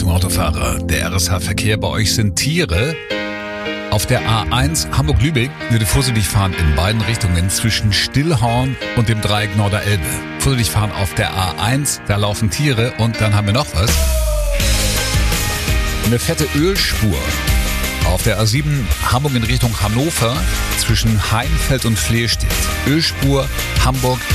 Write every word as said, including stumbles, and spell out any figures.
Achtung Autofahrer, der R S H-Verkehr bei euch sind Tiere. Auf der A eins Hamburg-Lübeck würde vorsichtig fahren in beiden Richtungen zwischen Stillhorn und dem Dreieck Norderelbe. Vorsichtig fahren auf der A eins, da laufen Tiere und dann haben wir noch was. Eine fette Ölspur. Auf der A sieben Hamburg in Richtung Hannover zwischen Heinfeld und Flehstedt. Ölspur Hamburg